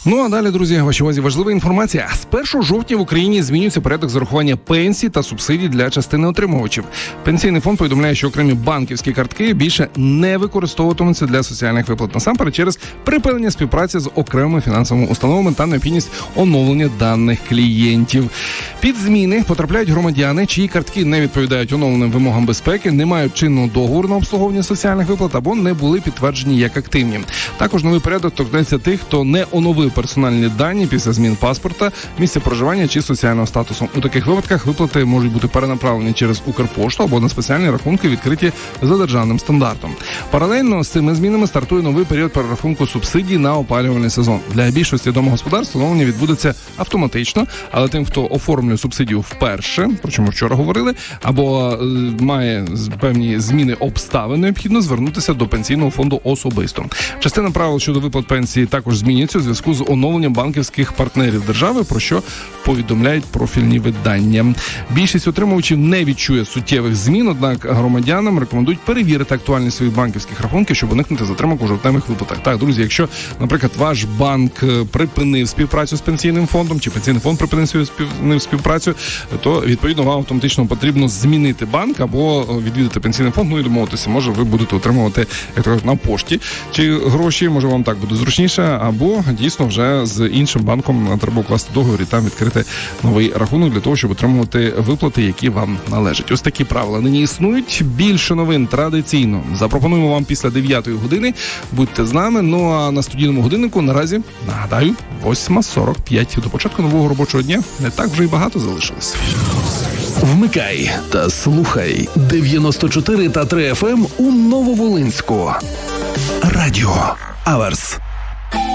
Ну а далі, друзі, вашій увазі важлива інформація. З 1 жовтня в Україні змінюється порядок зарахування пенсій та субсидій для частини отримувачів. Пенсійний фонд повідомляє, що окремі банківські картки більше не використовуватимуться для соціальних виплат, насамперед через припинення співпраці з окремими фінансовими установами та необхідність оновлення даних клієнтів. Під зміни потрапляють громадяни, чиї картки не відповідають оновленим вимогам безпеки, не мають чинного договору на обслуговування соціальних виплат або не були підтверджені як активні. Також новий порядок торкнеться тих, хто не оновив персональні дані після змін паспорта, місця проживання чи соціального статусу. У таких випадках виплати можуть бути перенаправлені через Укрпошту або на спеціальні рахунки, відкриті за державним стандартом. Паралельно з цими змінами стартує новий період перерахунку субсидій на опалювальний сезон. Для більшості домогосподарств оновлення відбудеться автоматично, але тим, хто оформлює субсидію вперше, про чому вчора говорили, або має певні зміни обставин, необхідно звернутися до пенсійного фонду особисто. Частина правил щодо виплат пенсії також змінюється у зв'язку з оновленням банківських партнерів держави, про що повідомляють профільні видання. Більшість отримувачів не відчує суттєвих змін, однак громадянам рекомендують перевірити актуальність своїх банківських рахунків, щоб уникнути затримок у жовтневих виплатах. Так, друзі, якщо, наприклад, ваш банк припинив співпрацю з пенсійним фондом, чи пенсійний фонд припинив співпрацю, то, відповідно, вам автоматично потрібно змінити банк або відвідати пенсійний фонд, ну і домовитися, може ви будете отримувати, як то кажуть, на пошті чи гроші, може вам так буде зручніше, або дійсно вже з іншим банком треба укласти договір і там відкрити новий рахунок для того, щоб отримувати виплати, які вам належать. Ось такі правила нині існують. Більше новин традиційно запропонуємо вам після 9-ї години. Будьте з нами. Ну а на студійному годиннику наразі, нагадаю, 8:45. До початку нового робочого дня не так вже й багато залишилось. Вмикай та слухай 94,3 FM у Нововолинську. Радіо Аверс.